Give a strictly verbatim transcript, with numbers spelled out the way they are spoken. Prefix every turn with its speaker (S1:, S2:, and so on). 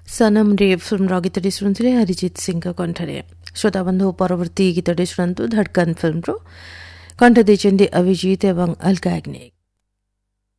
S1: सनम रे फिल्म गीतटी शुणुले हरिजित सिंह कंठरे। श्रोता बंधु परवर्ती गीतटी शुणु धड़कन फिल्म कंठ देइछन्ति अभिजीत एवं अलका याग्निक।